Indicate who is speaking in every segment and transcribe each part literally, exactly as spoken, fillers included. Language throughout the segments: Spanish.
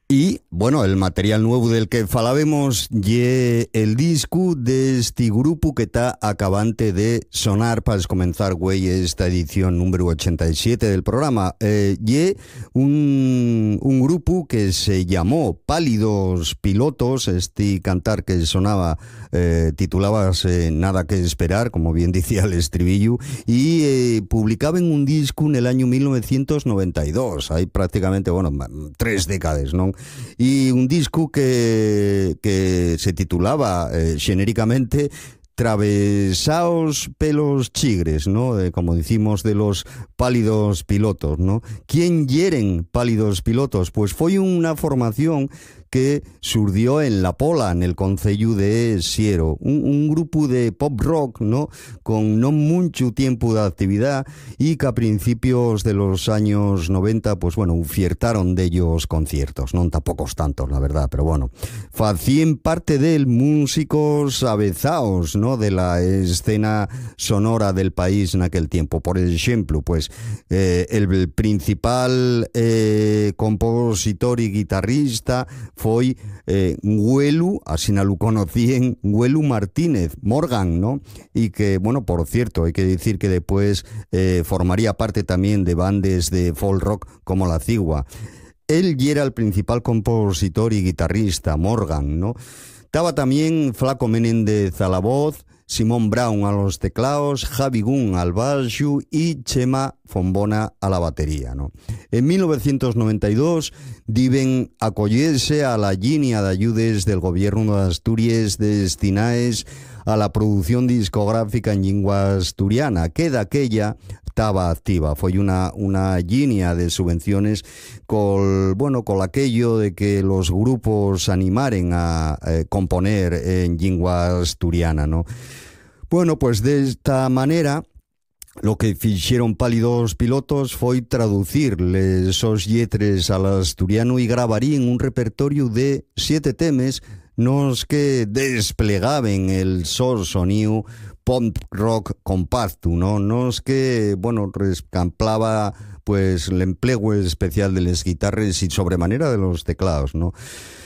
Speaker 1: Y, bueno, el material nuevo del que falábamos ye el disco de este grupo que está acabante de sonar para comenzar, güey, esta edición número ochenta y siete del programa. Eh, ye un, un grupo que se llamó Pálidos Pilotos, este cantar que sonaba, eh, titulábase Nada que esperar, como bien decía el estribillo, y eh, publicaban un disco en el año mil novecientos noventa y dos, hay prácticamente, bueno, tres décadas, ¿no? Y un disco que, que se titulaba eh, genéricamente Travesaos pelos chigres, ¿no? Eh, como decimos de los Pálidos Pilotos, ¿no? ¿Quién hieren Pálidos Pilotos? Pues fue una formación que surgió en La Pola, en el concello de Siero, un, un grupo de pop rock, ¿no? Con no mucho tiempo de actividad y que a principios de los años noventa, pues bueno, ofertaron de ellos conciertos, no tampoco tantos, la verdad, pero bueno, facían parte de él músicos avezaos, ¿no? De la escena sonora del país en aquel tiempo. Por ejemplo, pues eh, el principal eh, compositor y guitarrista fue eh, Güelu, así no lo conocían, Güelu Martínez, Morgan, ¿no? Y que, bueno, por cierto, hay que decir que después eh, formaría parte también de bandas de folk rock como La Cigua. Él ya era el principal compositor y guitarrista, Morgan, ¿no? Estaba también Flaco Menéndez a la voz, Simón Brown a los teclados, Javi Gunn al baixo y Chema Fombona a la batería, ¿no? En mil novecientos noventa y dos diben acogerse a la línea de ayudes del gobierno de Asturias destinadas a la producción discográfica en lengua asturiana, que de aquella estaba activa. Fue una, una línea de subvenciones con, bueno, con aquello de que los grupos animaren a eh, componer en lengua asturiana, ¿no? Bueno, pues de esta manera lo que hicieron Pálidos Pilotos fue traducir esos lletres al asturiano y grabarían un repertorio de siete temas nos que desplegaban el sol sonido pop rock compacto, ¿no? Nos que, bueno, rescamplaba pues el empleo especial de las guitarras y sobremanera de los teclados, ¿no?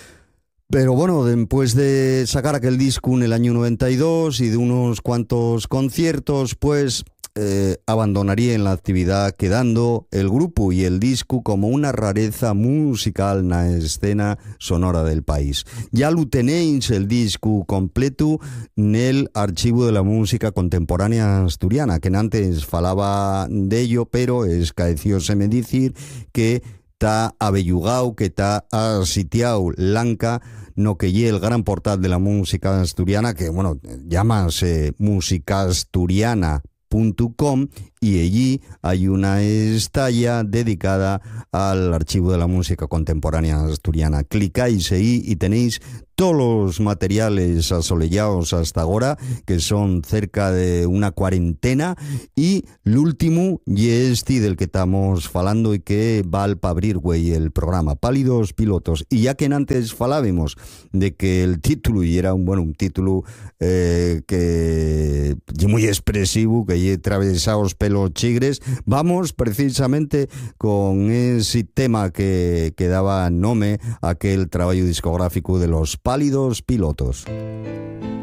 Speaker 1: Pero bueno, después de sacar aquel disco en el año noventa y dos y de unos cuantos conciertos, pues eh, abandonarían la actividad, quedando el grupo y el disco como una rareza musical en la escena sonora del país. Ya lo tenéis el disco completo en el Archivo de la Música Contemporánea Asturiana, que antes falaba de ello, pero escaecióseme decir que está abellugado, que está asitiado Lanca, no que lle el gran portal de la música asturiana, que, bueno, llámase musicasturiana punto com, y allí hay una estalla dedicada al Archivo de la Música Contemporánea Asturiana. Clicáis ahí y tenéis todos los materiales asolellados hasta ahora, que son cerca de una cuarentena, y el último y este del que estamos falando y que va al pa abrir, güey, el programa, Pálidos Pilotos. Y ya que antes falábamos de que el título, y era un, bueno, un título eh, que y muy expresivo, que y travesaos pelos chigres, vamos precisamente con ese tema que, que daba nombre a aquel trabajo discográfico de los Pálidos Pilotos.